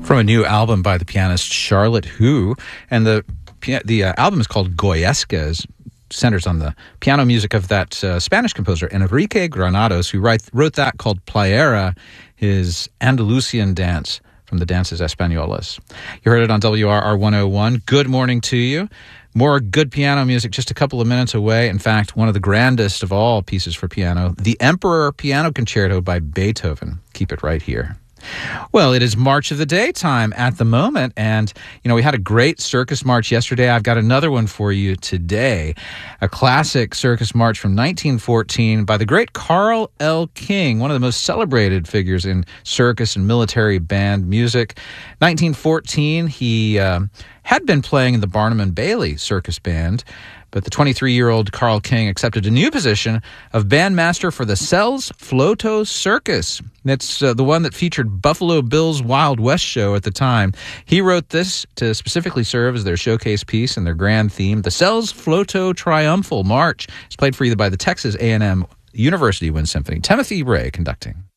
from a new album by the pianist Charlotte Hu, and the album is called Goyescas. Centers on the piano music of that Spanish composer Enrique Granados, who wrote that called Playera, his Andalusian dance from the Dances Españolas. You heard it on WRR 101. Good morning to you. More good piano music just a couple of minutes away. In fact, one of the grandest of all pieces for piano, the Emperor Piano Concerto by Beethoven. Keep it right here. Well, it is March of the Daytime at the moment, and, we had a great circus march yesterday. I've got another one for you today, a classic circus march from 1914 by the great Carl L. King, one of the most celebrated figures in circus and military band music. 1914, he had been playing in the Barnum and Bailey Circus Band, but the 23-year-old Carl King accepted a new position of bandmaster for the Sells Floto Circus. That's the one that featured Buffalo Bill's Wild West show at the time. He wrote this to specifically serve as their showcase piece and their grand theme. The Sells Floto Triumphal March is played for you by the Texas A&M University Wind Symphony. Timothy Ray conducting.